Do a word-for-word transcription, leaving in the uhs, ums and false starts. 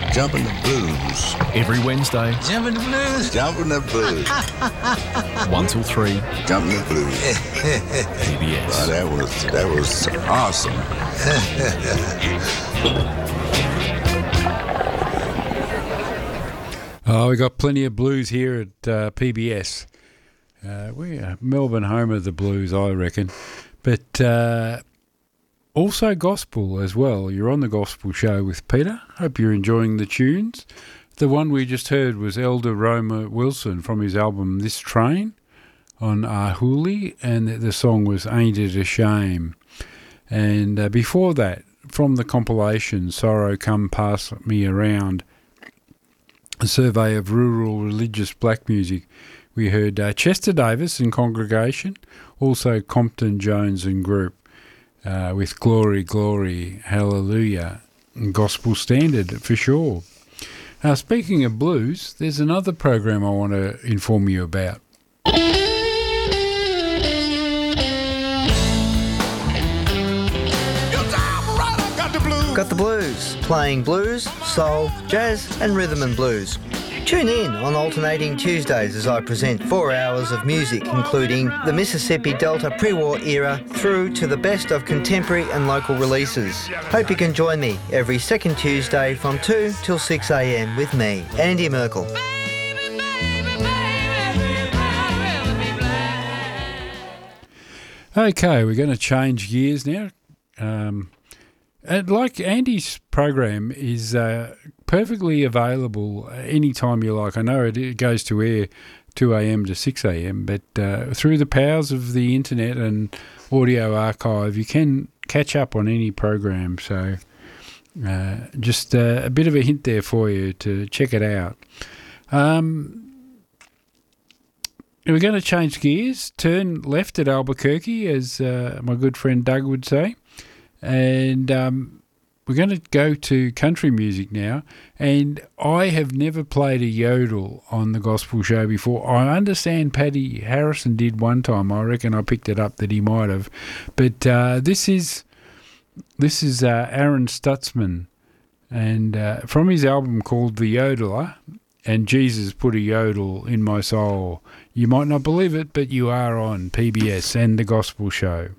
Jumping the Blues. Every Wednesday. Jumping the Blues. Jumping the Blues. one till three. Jumping the Blues. P B S. Wow, that was, that was awesome. Oh, we got plenty of blues here at uh, P B S. Uh, we're Melbourne home of the blues, I reckon. But uh, also gospel as well. You're on the gospel show with Peter. Hope you're enjoying the tunes. The one we just heard was Elder Roma Wilson from his album This Train on Ahuli, and the song was Ain't It a Shame. And uh, before that, from the compilation Sorrow Come Pass Me Around, a survey of rural religious black music, we heard uh, Chester Davis and Congregation, also Compton Jones and Group uh, with Glory, Glory, Hallelujah, and Gospel Standard for sure. Now, speaking of blues, there's another program I want to inform you about. Got the Blues, playing blues, soul, jazz and rhythm and blues. Tune in on alternating Tuesdays as I present four hours of music, including the Mississippi Delta pre-war era through to the best of contemporary and local releases. Hope you can join me every second Tuesday from two till six a m with me, Andy Merkel. Okay, we're going to change gears now. Um, and like Andy's program is uh, perfectly available anytime you like. I know it, it goes to air two a m to six a m, but uh, through the powers of the internet and audio archive, you can catch up on any program. So uh, just uh, a bit of a hint there for you to check it out. Um, we're going to change gears, turn left at Albuquerque, as uh, my good friend Doug would say. And um, we're going to go to country music now. And I have never played a yodel on the gospel show before. I understand Paddy Harrison did one time. I reckon I picked it up that he might have. But uh, this is this is uh, Aaron Stutzman, and uh, from his album called The Yodeler, and Jesus Put a Yodel in My Soul. You might not believe it, but you are on P B S and the Gospel Show.